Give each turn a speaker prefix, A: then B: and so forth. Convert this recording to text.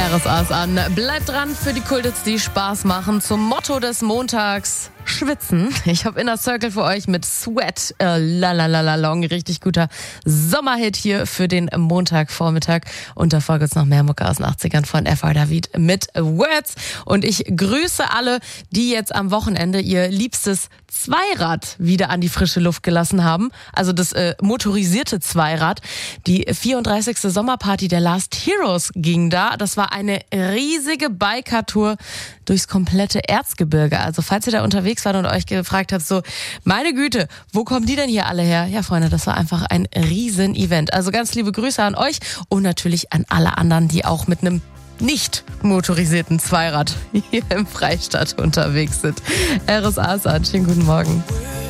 A: RSA's an. Bleibt dran für die Kulthits, die Spaß machen. Zum Motto des Montags: Schwitzen. Ich habe Inner Circle für euch mit Sweat. Long. Richtig guter Sommerhit hier für den Montagvormittag. Und davor gibt's noch mehr Mucke aus den 80ern von F.R. David mit Words. Und ich grüße alle, die jetzt am Wochenende ihr liebstes Zweirad wieder an die frische Luft gelassen haben. Also das motorisierte Zweirad. Die 34. Sommerparty der Last Heroes ging da. Das war eine riesige Biker-Tour durchs komplette Erzgebirge. Also falls ihr da unterwegs wart und euch gefragt habt, so, meine Güte, wo kommen die denn hier alle her? Ja, Freunde, das war einfach ein Riesen-Event. Also ganz liebe Grüße an euch und natürlich an alle anderen, die auch mit einem nicht motorisierten Zweirad hier im Freistaat unterwegs sind. RSA's an. Schönen guten Morgen.